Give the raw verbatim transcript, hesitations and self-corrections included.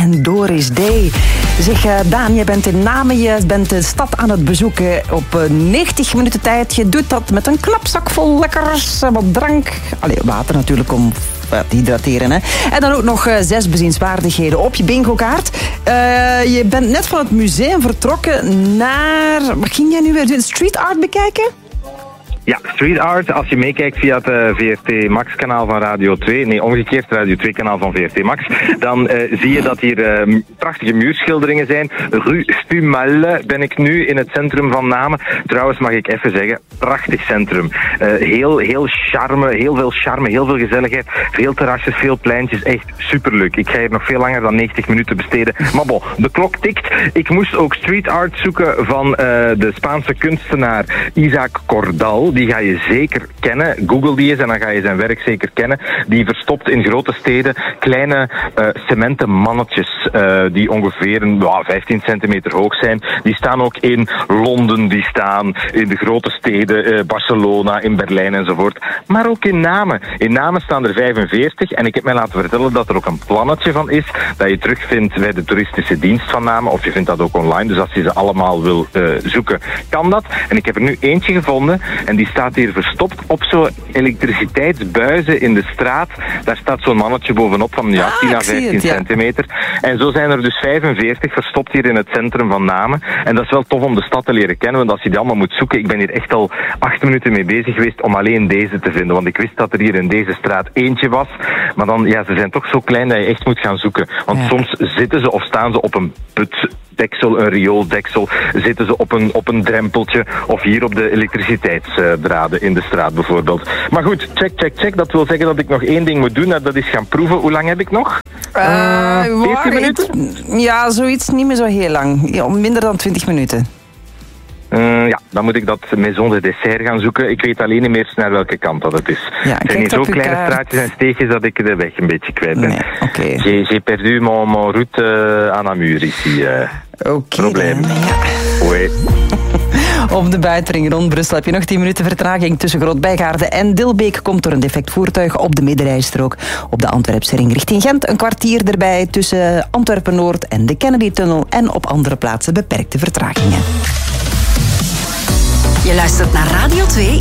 en Doris D. Zeg, uh, Daan, je bent in Namen, je bent de stad aan het bezoeken op uh, negentig minuten tijd. Je doet dat met een knapzak vol lekkers, uh, wat drank. Allee, water natuurlijk om uh, te hydrateren. Hè. En dan ook nog uh, zes bezienswaardigheden op je bingo-kaart. Uh, je bent net van het museum vertrokken naar... Wat ging jij nu weer doen? Street art bekijken? Ja, street art, als je meekijkt via het uh, V R T Max-kanaal van Radio twee, nee, omgekeerd, Radio twee-kanaal van V R T Max, dan uh, zie je dat hier uh, prachtige muurschilderingen zijn. Rue Stumalle ben ik nu in het centrum van Namen. Trouwens, mag ik even zeggen, prachtig centrum. Uh, heel, heel charme, heel veel charme, heel veel gezelligheid, veel terrasjes, veel pleintjes, echt superleuk. Ik ga hier nog veel langer dan negentig minuten besteden. Maar bon, de klok tikt. Ik moest ook street art zoeken van uh, de Spaanse kunstenaar Isaac Cordal. Die ga je zeker kennen. Google die eens en dan ga je zijn werk zeker kennen. Die verstopt in grote steden kleine uh, cementen mannetjes uh, die ongeveer uh, vijftien centimeter hoog zijn. Die staan ook in Londen, die staan in de grote steden, uh, Barcelona, in Berlijn enzovoort. Maar ook in Namen. In Namen staan er vijfenveertig en ik heb mij laten vertellen dat er ook een plannetje van is dat je terugvindt bij de toeristische dienst van Namen, of je vindt dat ook online. Dus als je ze allemaal wil uh, zoeken, kan dat. En ik heb er nu eentje gevonden en die staat hier verstopt op zo'n elektriciteitsbuizen in de straat. Daar staat zo'n mannetje bovenop van ja, tien à vijftien het, ja. centimeter. En zo zijn er dus vijfenveertig verstopt hier in het centrum van Namen. En dat is wel tof om de stad te leren kennen, want als je die allemaal moet zoeken, ik ben hier echt al acht minuten mee bezig geweest om alleen deze te vinden. Want ik wist dat er hier in deze straat eentje was. Maar dan, ja, ze zijn toch zo klein dat je echt moet gaan zoeken. Want ja. soms zitten ze of staan ze op een put... deksel, een riooldeksel, zitten ze op een, op een drempeltje of hier op de elektriciteitsdraden in de straat bijvoorbeeld. Maar goed, check, check, check. Dat wil zeggen dat ik nog één ding moet doen, dat is gaan proeven. Hoe lang heb ik nog? Uh, veertien minuten? Ja, zoiets niet meer zo heel lang. Ja, minder dan twintig minuten. Uh, ja, dan moet ik dat maison de dessert gaan zoeken. Ik weet alleen niet meer naar welke kant dat het is. Ja, het zijn hier zo kleine kaart. straatjes en steegjes dat ik de weg een beetje kwijt ben. Nee, okay. J'ai, j'ai perdu mon, mon route uh, à Namur ici. Uh, Oké. Okay, probleem. Ja. Oui. Op de buitenring rond Brussel heb je nog tien minuten vertraging tussen Grootbijgaarden en Dilbeek. Komt door een defect voertuig op de middenrijstrook. Op de Antwerpse ring richting Gent een kwartier erbij tussen Antwerpen-Noord en de Kennedy-tunnel. En op andere plaatsen beperkte vertragingen. Je luistert naar Radio twee